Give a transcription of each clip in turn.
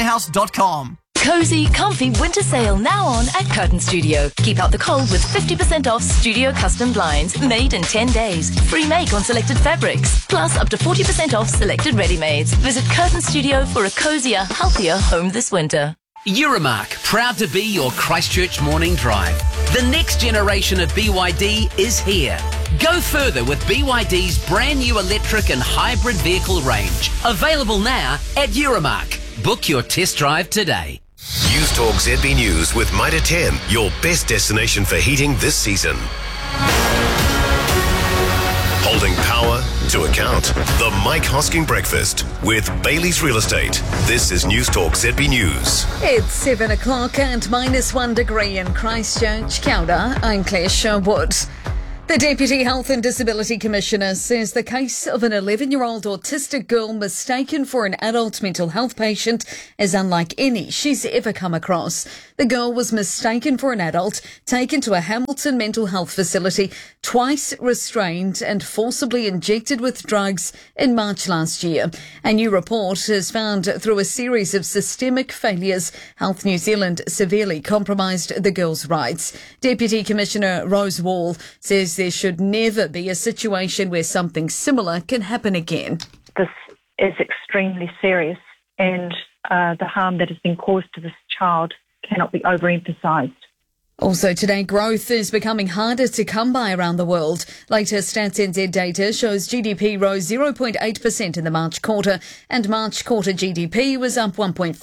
curtainwarehouse.com. Cozy, comfy winter sale now on at Curtain Studio. Keep out the cold with 50% off studio custom blinds made in 10 days. Free make on selected fabrics. Plus up to 40% off selected ready-mades. Visit Curtain Studio for a cozier, healthier home this winter. Euromark, proud to be your Christchurch morning drive. The next generation of BYD is here. Go further with BYD's brand new electric and hybrid vehicle range. Available now at Euromark. Book your test drive today. News Talk ZB News with Mitre 10, your best destination for heating this season. Holding power to account. The Mike Hosking Breakfast with Bailey's Real Estate. This is News Talk ZB News. It's 7 o'clock and -1 degree in Christchurch. Kia ora, I'm Claire Sherwood. The Deputy Health and Disability Commissioner says the case of an 11-year-old autistic girl mistaken for an adult mental health patient is unlike any she's ever come across. The girl was mistaken for an adult, taken to a Hamilton mental health facility, twice restrained and forcibly injected with drugs in March last year. A new report has found through a series of systemic failures, Health New Zealand severely compromised the girl's rights. Deputy Commissioner Rose Wall says there should never be a situation where something similar can happen again. This is extremely serious, and the harm that has been caused to this child cannot be overemphasised. Also today, growth is becoming harder to come by around the world. Latest Stats NZ data shows GDP rose 0.8% in the March quarter, and March quarter GDP was up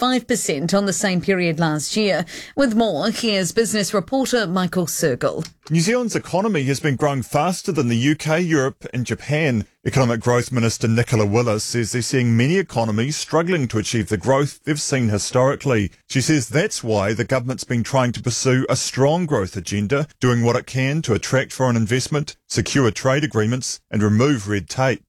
1.5% on the same period last year. With more, here's business reporter Michael Sergel. New Zealand's economy has been growing faster than the UK, Europe and Japan. Economic Growth Minister Nicola Willis says they're seeing many economies struggling to achieve the growth they've seen historically. She says that's why the government's been trying to pursue a strong growth agenda, doing what it can to attract foreign investment, secure trade agreements and remove red tape.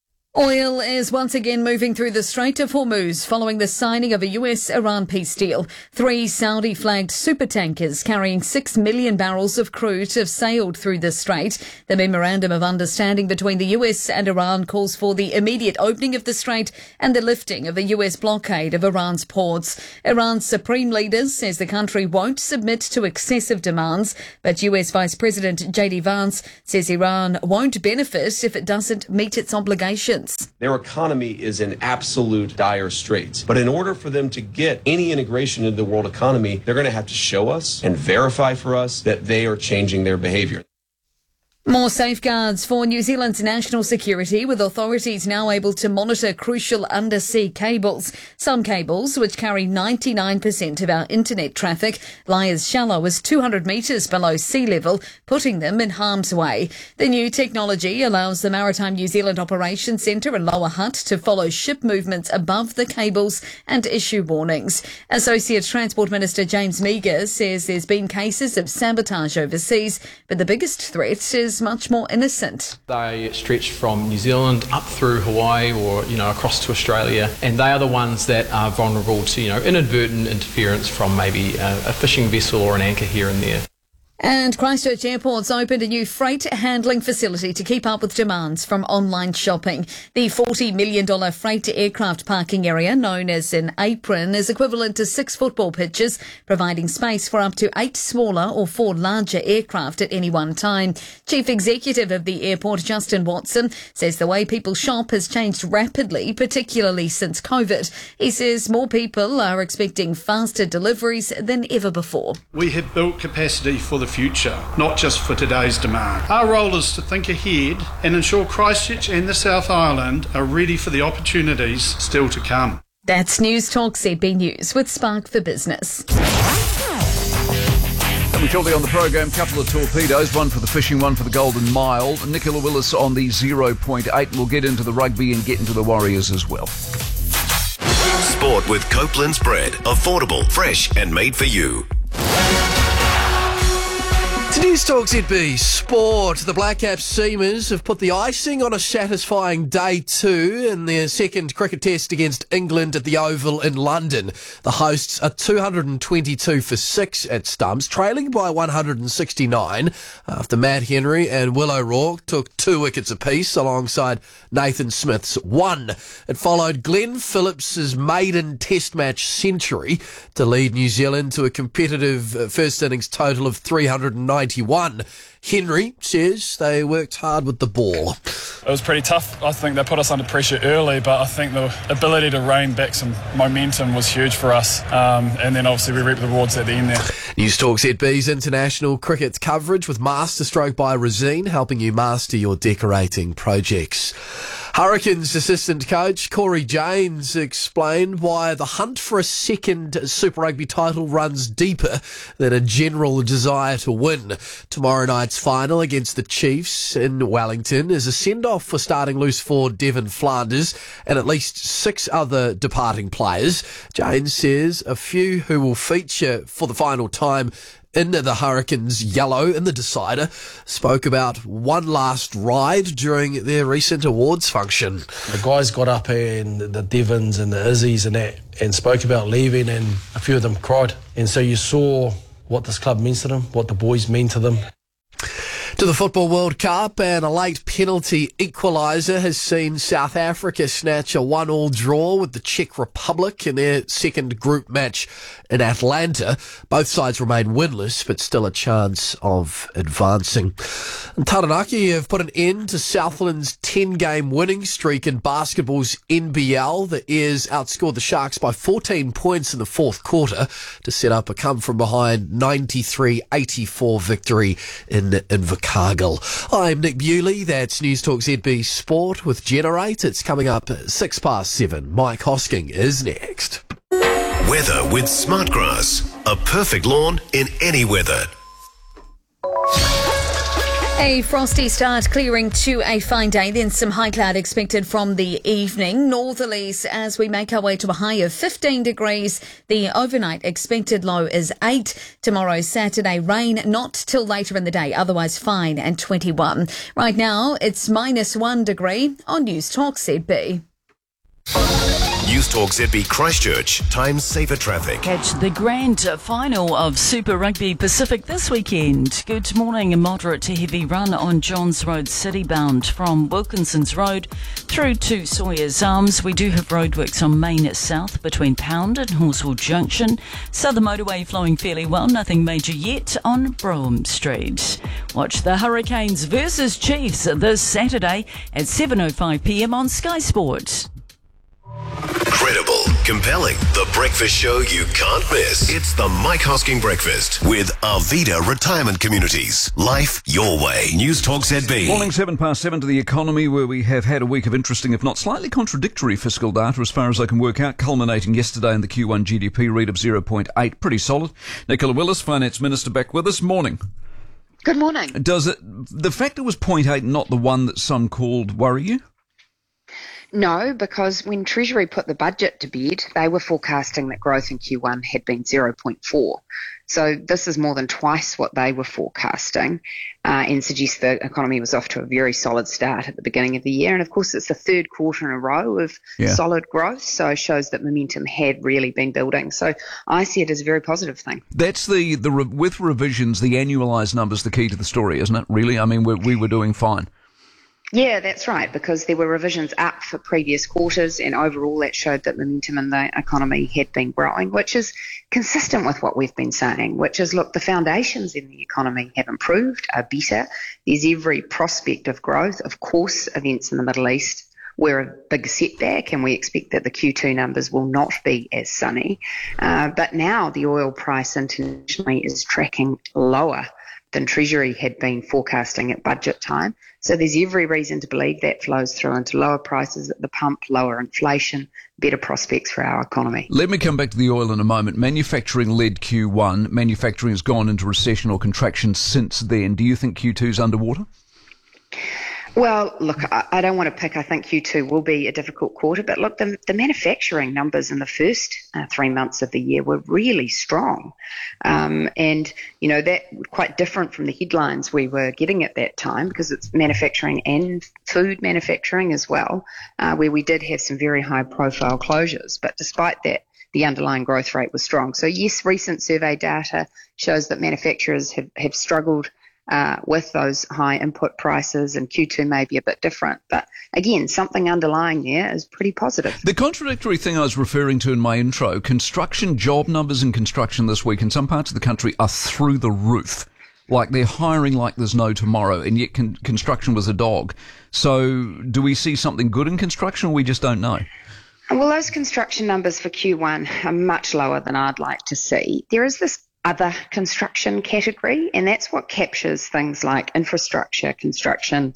Oil is once again moving through the Strait of Hormuz following the signing of a US-Iran peace deal. 3 Saudi-flagged supertankers carrying 6 million barrels of crude have sailed through the strait. The memorandum of understanding between the US and Iran calls for the immediate opening of the strait and the lifting of the US blockade of Iran's ports. Iran's supreme leader says the country won't submit to excessive demands, but US Vice President J.D. Vance says Iran won't benefit if it doesn't meet its obligations. Their economy is in absolute dire straits. But in order for them to get any integration into the world economy, they're going to have to show us and verify for us that they are changing their behavior. More safeguards for New Zealand's national security, with authorities now able to monitor crucial undersea cables. Some cables, which carry 99% of our internet traffic, lie as shallow as 200 metres below sea level, putting them in harm's way. The new technology allows the Maritime New Zealand Operations Centre in Lower Hutt to follow ship movements above the cables and issue warnings. Associate Transport Minister James Meagher says there's been cases of sabotage overseas, but the biggest threat is much more innocent. They stretch from New Zealand up through Hawaii or, across to Australia, and they are the ones that are vulnerable to, inadvertent interference from maybe a fishing vessel or an anchor here and there. And Christchurch Airport's opened a new freight handling facility to keep up with demands from online shopping. The $40 million freight aircraft parking area, known as an apron, is equivalent to 6 football pitches, providing space for up to 8 smaller or 4 larger aircraft at any one time. Chief Executive of the airport, Justin Watson, says the way people shop has changed rapidly, particularly since COVID. He says more people are expecting faster deliveries than ever before. We have built capacity for the future, not just for today's demand. Our role is to think ahead and ensure Christchurch and the South Island are ready for the opportunities still to come. That's News Talk ZB News with Spark for Business. And shortly on the program, couple of torpedoes, one for the fishing, one for the Golden Mile. Nicola Willis on the 0.8. We'll get into the rugby and get into the Warriors as well. Sport with Copeland's Bread. Affordable, fresh and made for you. To News Talk ZB Sport, the Black Caps Seamers have put the icing on a satisfying day 2 in their second cricket test against England at the Oval in London. The hosts are 222 for 6 at stumps, trailing by 169 after Matt Henry and Will O'Rourke took 2 wickets apiece alongside Nathan Smith's 1. It followed Glenn Phillips's maiden test match century to lead New Zealand to a competitive first innings total of 391. Henry says they worked hard with the ball. It was pretty tough. I think they put us under pressure early, but I think the ability to rein back some momentum was huge for us. And then obviously we reaped the rewards at the end there. News Talk ZB's international cricket coverage with Masterstroke by Resine, helping you master your decorating projects. Hurricanes assistant coach Corey Janes explained why the hunt for a second Super Rugby title runs deeper than a general desire to win. Tomorrow night's final against the Chiefs in Wellington is a send-off for starting loose forward Devon Flanders and at least 6 other departing players. Janes says a few who will feature for the final time in the Hurricanes yellow in the decider spoke about one last ride during their recent awards function. The guys got up, and the Devons and the Izzies and that, and spoke about leaving, and a few of them cried. And so you saw what this club means to them, what the boys mean to them. To the Football World Cup, and a late penalty equaliser has seen South Africa snatch a 1-1 draw with the Czech Republic in their second group match in Atlanta. Both sides remain winless, but still a chance of advancing. And Taranaki have put an end to Southland's 10-game winning streak in basketball's NBL. The Airs outscored the Sharks by 14 points in the fourth quarter to set up a come-from-behind 93-84 victory in Invercargill. I'm Nick Bewley. That's News Talk ZB Sport with Generate. It's coming up at 7:06. Mike Hosking is next. Weather with Smartgrass. A perfect lawn in any weather. A frosty start, clearing to a fine day, then some high cloud expected from the evening. Northerlies as we make our way to a high of 15 degrees. The overnight expected low is 8. Tomorrow, Saturday, rain not till later in the day, otherwise fine and 21. Right now, it's -1 degree on News Talk ZB. News Talk ZB Christchurch. Time saver traffic. Catch the grand final of Super Rugby Pacific this weekend. Good morning. A moderate to heavy run on Johns Road citybound from Wilkinson's Road through to Sawyer's Arms. We do have roadworks on Main South between Pound and Horswell Junction. Southern motorway flowing fairly well. Nothing major yet on Brougham Street. Watch the Hurricanes versus Chiefs this Saturday at 7:05 p.m. on Sky Sports. Credible, compelling, the breakfast show you can't miss. It's the Mike Hosking Breakfast with Arvida Retirement Communities. Life your way. News Talk ZB. Morning, 7:07 to the economy, where we have had a week of interesting, if not slightly contradictory, fiscal data as far as I can work out, culminating yesterday in the Q1 GDP read of 0.8. Pretty solid. Nicola Willis, Finance Minister, back with us. Morning. Good morning. Does the fact it was 0.8 not the one that some called worry you? No, because when Treasury put the budget to bed, they were forecasting that growth in Q1 had been 0.4. So this is more than twice what they were forecasting and suggests the economy was off to a very solid start at the beginning of the year. And, of course, it's the third quarter in a row of solid growth, so it shows that momentum had really been building. So I see it as a very positive thing. That's with revisions, the annualised number's the key to the story, isn't it, really? I mean, we were doing fine. Yeah, that's right, because there were revisions up for previous quarters, and overall that showed that momentum in the economy had been growing, which is consistent with what we've been saying, which is, look, the foundations in the economy have improved, are better. There's every prospect of growth. Of course, events in the Middle East were a big setback, and we expect that the Q2 numbers will not be as sunny. But now the oil price internationally is tracking lower than Treasury had been forecasting at budget time. So there's every reason to believe that flows through into lower prices at the pump, lower inflation, better prospects for our economy. Let me come back to the oil in a moment. Manufacturing led Q1. Manufacturing has gone into recession or contraction since then. Do you think Q2's underwater? Well, look, I don't want to pick. I think Q2 will be a difficult quarter, but look, the manufacturing numbers in the first 3 months of the year were really strong. And, you know, that quite different from the headlines we were getting at that time, because it's manufacturing and food manufacturing as well, where we did have some very high profile closures. But despite that, the underlying growth rate was strong. So yes, recent survey data shows that manufacturers have struggled with those high input prices, and Q2 may be a bit different. But again, something underlying there is pretty positive. The contradictory thing I was referring to in my intro, construction job numbers in construction this week in some parts of the country are through the roof. Like they're hiring like there's no tomorrow, and yet construction was a dog. So do we see something good in construction, or we just don't know? Well, those construction numbers for Q1 are much lower than I'd like to see. There is this other construction category, and that's what captures things like infrastructure construction,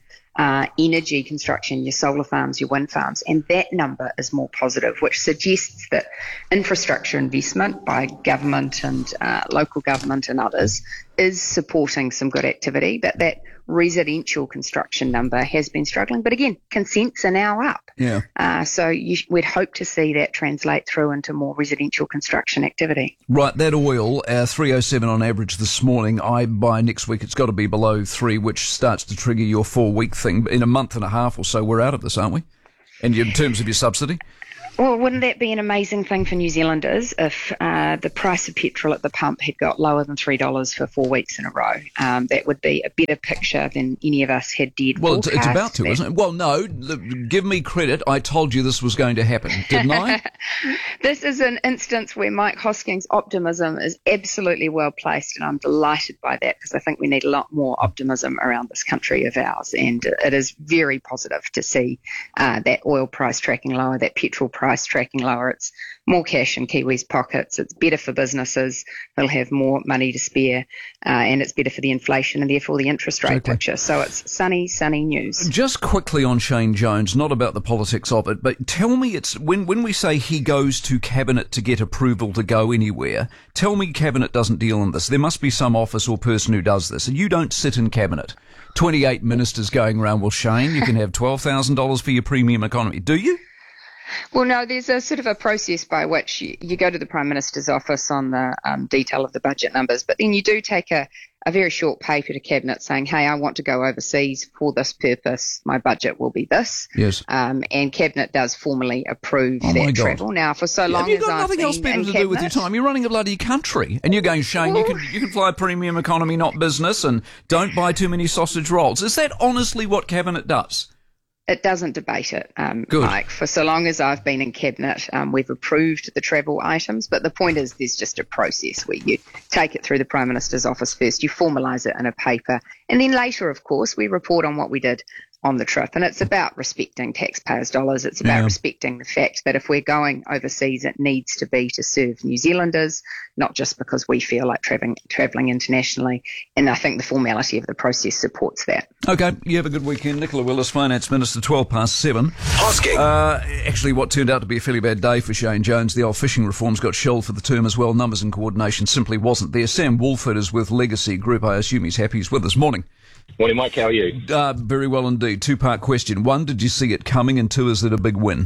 energy construction, your solar farms, your wind farms, and that number is more positive, which suggests that infrastructure investment by government and local government and others is supporting some good activity, but that residential construction number has been struggling. But again, consents are now up. Yeah. So we'd hope to see that translate through into more residential construction activity. Right, that oil, 307 on average this morning. By next week it's got to be below 3, which starts to trigger your 4-week thing. In a month and a half or so, we're out of this, aren't we? And in terms of your subsidy? Well, wouldn't that be an amazing thing for New Zealanders if the price of petrol at the pump had got lower than $3 for 4 weeks in a row? That would be a better picture than any of us had dared Well, forecast. it's about to, isn't it? Well, no, give me credit. I told you this was going to happen, didn't I? This is an instance where Mike Hosking's optimism is absolutely well placed, and I'm delighted by that, because I think we need a lot more optimism around this country of ours. And it is very positive to see that oil price tracking lower, that petrol price tracking lower. It's more cash in Kiwis' pockets. It's better for businesses. They'll have more money to spare, and it's better for the inflation and therefore the interest rate picture. So it's sunny news. Just quickly on Shane Jones, not about the politics of it, but tell me, it's when we say he goes to Cabinet to get approval to go anywhere, tell me Cabinet doesn't deal in this. There must be some office or person who does this, and you don't sit in Cabinet. 28 ministers going around, well, Shane, you can have $12,000 for your premium economy. Do you? Well, no, there's a sort of a process by which you go to the Prime Minister's office on the detail of the budget numbers, but then you do take a very short paper to Cabinet saying, hey, I want to go overseas for this purpose. My budget will be this. Yes. And Cabinet does formally approve that travel. Now, for so long as I've been Have you got nothing else better to do with your time? You're running a bloody country, and you're going, Shane, you can fly premium economy, not business, and don't buy too many sausage rolls. Is that honestly what Cabinet does? It doesn't debate it, Mike. For so long as I've been in Cabinet, we've approved the travel items, but the point is there's just a process where you take it through the Prime Minister's office first, you formalise it in a paper, and then later, of course, we report on what we did on the trip. And it's about respecting taxpayers' dollars. It's about respecting the fact that if we're going overseas, it needs to be to serve New Zealanders, not just because we feel like travelling internationally. And I think the formality of the process supports that. Okay, you have a good weekend. Nicola Willis, Finance Minister, 7:12. Hosking. Actually, what turned out to be a fairly bad day for Shane Jones. The old fishing reforms got shelled for the term as well. Numbers and coordination simply wasn't there. Sam Woolford is with Legacy Group. I assume he's happy. He's with us. Morning. Morning, Mike. How are you? Very well indeed. Two-part question. One, did you see it coming? And two, is it a big win?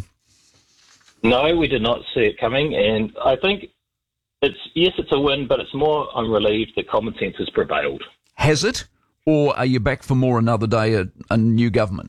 No, we did not see it coming. And I think it's a win, but it's more I'm relieved that common sense has prevailed. Has it? Or are you back for more another day, a new government?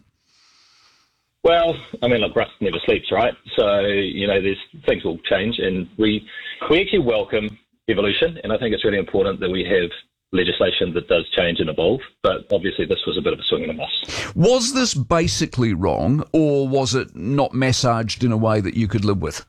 Well, I mean, look, rust never sleeps, right? So, there's things will change. And we actually welcome evolution. And I think it's really important that we have legislation that does change and evolve, but obviously this was a bit of a swing and a miss. Was this basically wrong, or was it not massaged in a way that you could live with?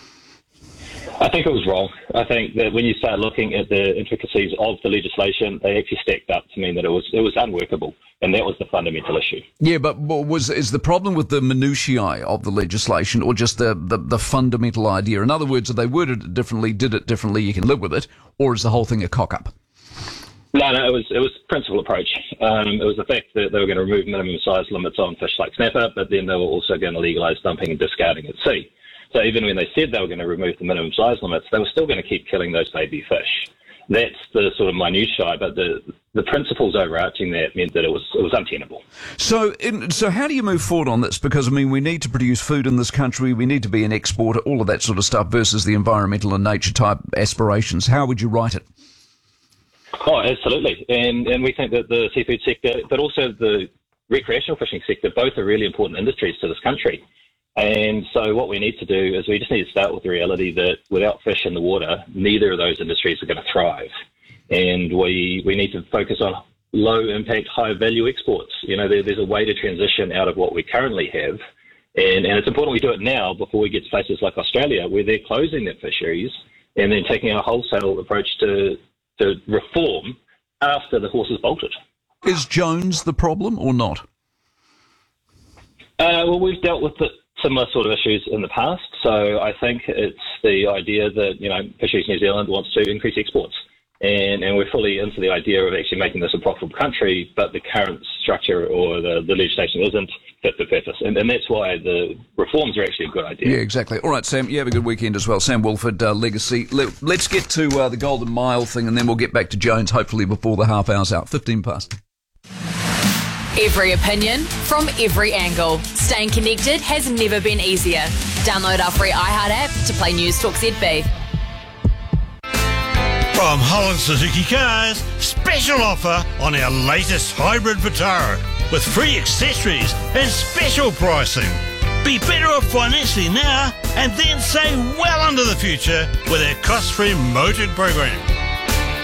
I think it was wrong. I think that when you start looking at the intricacies of the legislation, they actually stacked up to mean that it was unworkable, and that was the fundamental issue. Yeah, but is the problem with the minutiae of the legislation, or just the fundamental idea? In other words, if they worded it differently, did it differently, you can live with it, or is the whole thing a cock-up? No, it was principal approach. It was the fact that they were going to remove minimum size limits on fish like snapper, but then they were also going to legalise dumping and discarding at sea. So even when they said they were going to remove the minimum size limits, they were still going to keep killing those baby fish. That's the sort of minutiae, but the principles overarching that meant that it was untenable. So how do you move forward on this? Because, I mean, we need to produce food in this country, we need to be an exporter, all of that sort of stuff, versus the environmental and nature type aspirations. How would you write it? Oh, absolutely. And we think that the seafood sector, but also the recreational fishing sector, both are really important industries to this country. And so what we need to do is we just need to start with the reality that without fish in the water, neither of those industries are going to thrive. And we need to focus on low impact, high value exports. You know, there's a way to transition out of what we currently have. And it's important we do it now before we get to places like Australia, where they're closing their fisheries and then taking a wholesale approach to reform after the horse has bolted. Is Jones the problem or not? Well, we've dealt with similar sort of issues in the past. So I think it's the idea that, you know, Fisheries New Zealand wants to increase exports. And we're fully into the idea of actually making this a profitable country, but the current structure or the legislation isn't fit for purpose. And that's why the reforms are actually a good idea. Yeah, exactly. All right, Sam, you have a good weekend as well. Sam Wilford, Legacy. Let's get to the Golden Mile thing, and then we'll get back to Jones, hopefully before the half hour's out. 15 past. Every opinion from every angle. Staying connected has never been easier. Download our free iHeart app to play News Talk ZB. From Holland Suzuki Cars, special offer on our latest hybrid Vitara with free accessories and special pricing. Be better off financially now and then save well into the future with our cost-free motored program.